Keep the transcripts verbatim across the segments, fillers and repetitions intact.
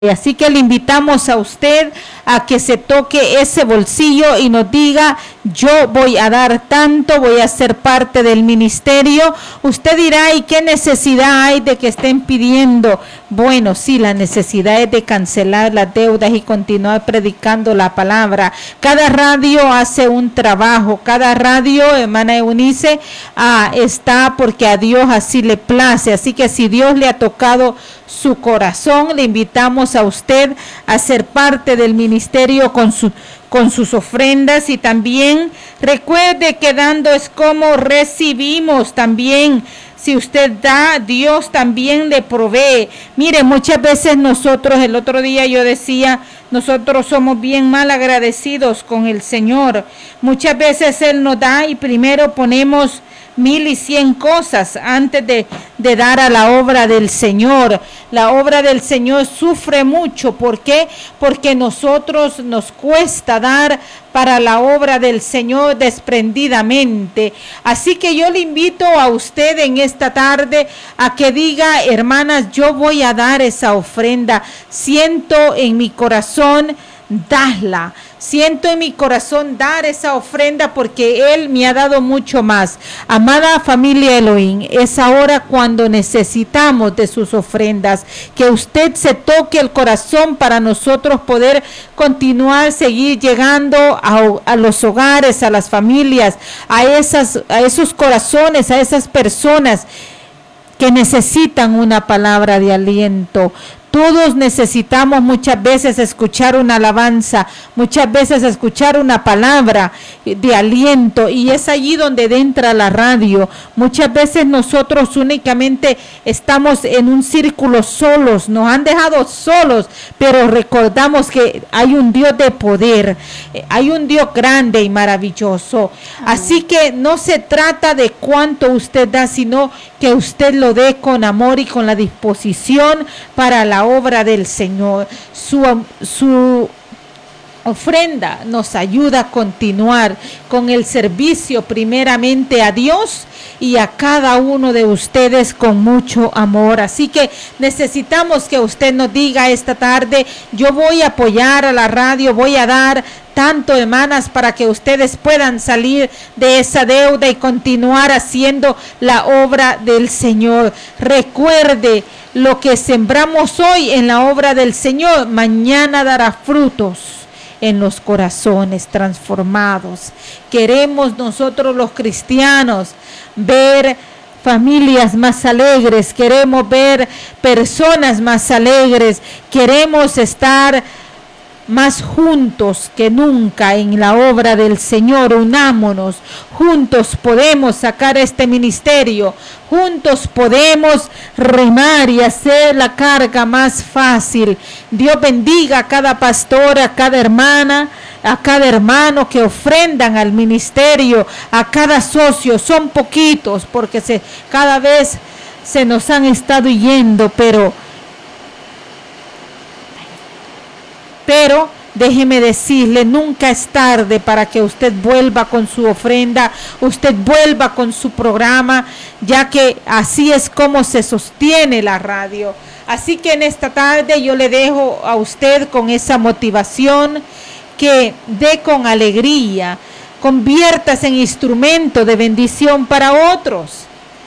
Así que le invitamos a usted a que se toque ese bolsillo y nos diga, yo voy a dar tanto, voy a ser parte del ministerio. Usted dirá, ¿y qué necesidad hay de que estén pidiendo? Bueno, sí, la necesidad es de cancelar las deudas y continuar predicando la palabra. Cada radio hace un trabajo, cada radio, hermana Eunice, ah, está porque a Dios así le place. Así que si Dios le ha tocado su corazón, le invitamos a usted a ser parte del ministerio con su con sus ofrendas. Y también recuerde que dando es como recibimos. También si usted da, Dios también le provee. Mire, muchas veces nosotros, el otro día yo decía, nosotros somos bien mal agradecidos con el Señor. Muchas veces Él nos da y primero ponemos mil y cien cosas antes de, de dar a la obra del Señor. La obra del Señor sufre mucho. ¿Por qué? Porque nosotros nos cuesta dar para la obra del Señor desprendidamente. Así que yo le invito a usted en esta tarde a que diga, hermanas, yo voy a dar esa ofrenda. Siento en mi corazón darla. Siento en mi corazón dar esa ofrenda porque Él me ha dado mucho más. Amada familia Elohim, es ahora cuando necesitamos de sus ofrendas. Que usted se toque el corazón para nosotros poder continuar, seguir llegando a, a los hogares, a las familias, a, esas, a esos corazones, a esas personas que necesitan una palabra de aliento. Todos necesitamos muchas veces escuchar una alabanza, muchas veces escuchar una palabra de aliento, y es allí donde entra la radio. Muchas veces nosotros únicamente estamos en un círculo solos, nos han dejado solos, pero recordamos que hay un Dios de poder, hay un Dios grande y maravilloso. Así que no se trata de cuánto usted da, sino que usted lo dé con amor y con la disposición para la obra del Señor. Su, su ofrenda nos ayuda a continuar con el servicio primeramente a Dios y a cada uno de ustedes con mucho amor. Así que necesitamos que usted nos diga esta tarde, yo voy a apoyar a la radio, voy a dar tanto, hermanas, para que ustedes puedan salir de esa deuda y continuar haciendo la obra del Señor. Recuerde, lo que sembramos hoy en la obra del Señor, mañana dará frutos en los corazones transformados. Queremos nosotros los cristianos ver familias más alegres, queremos ver personas más alegres, queremos estar más juntos que nunca en la obra del Señor. Unámonos, juntos podemos sacar este ministerio, juntos podemos remar y hacer la carga más fácil. Dios bendiga a cada pastor, a cada hermana, a cada hermano que ofrendan al ministerio, a cada socio. Son poquitos porque se, cada vez se nos han estado yendo, pero Pero déjeme decirle, nunca es tarde para que usted vuelva con su ofrenda, usted vuelva con su programa, ya que así es como se sostiene la radio. Así que en esta tarde yo le dejo a usted con esa motivación, que dé con alegría, conviértase en instrumento de bendición para otros.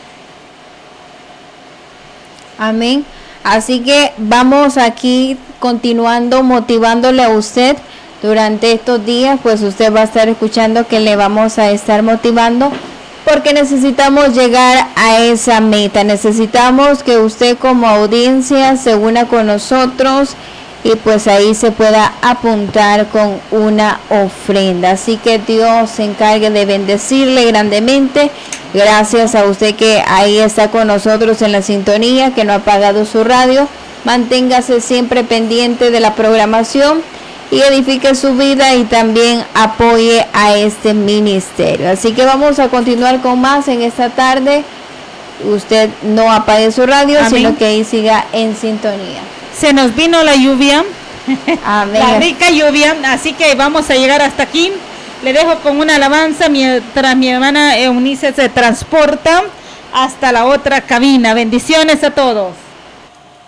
Amén. Así que vamos aquí continuando motivándole a usted durante estos días, pues usted va a estar escuchando que le vamos a estar motivando porque necesitamos llegar a esa meta. Necesitamos que usted como audiencia se una con nosotros y pues ahí se pueda apuntar con una ofrenda. Así que Dios se encargue de bendecirle grandemente. Gracias a usted que ahí está con nosotros en la sintonía, que no ha apagado su radio. Manténgase siempre pendiente de la programación y edifique su vida y también apoye a este ministerio. Así que vamos a continuar con más en esta tarde. Usted no apague su radio, amén, sino que ahí siga en sintonía. Se nos vino la lluvia, amén, la rica lluvia, así que vamos a llegar hasta aquí. Le dejo con una alabanza mientras mi hermana Eunice se transporta hasta la otra cabina. Bendiciones a todos.